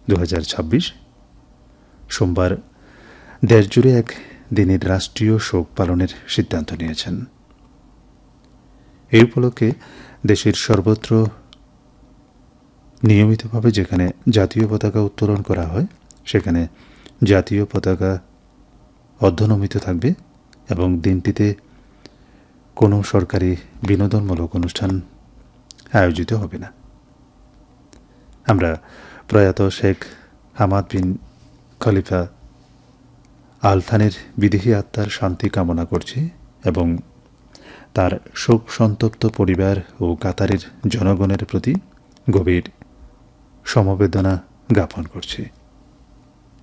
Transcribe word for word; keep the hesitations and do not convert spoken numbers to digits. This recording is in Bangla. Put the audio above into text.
দু হাজার ছাব্বিশ সোমবার দেশজুড়ে এক দিনের রাষ্ট্রীয় শোক পালনের সিদ্ধান্ত নিয়েছেন। এই উপলক্ষে দেশের সর্বত্র নিয়মিতভাবে যেখানে জাতীয় পতাকা উত্তোলন করা হয় সেখানে জাতীয় পতাকা অর্ধনমিত থাকবে এবং দিনটিতে কোনো সরকারি বিনোদনমূলক অনুষ্ঠান আয়োজিত হবে না। আমরা প্রয়াত শেখ হামাদ বিন খলিফা আল থানির বিদেহী আত্মার শান্তি কামনা করছি এবং তার শোক সন্তপ্ত পরিবার ও কাতারের জনগণের প্রতি গভীর সমবেদনা জ্ঞাপন করছি।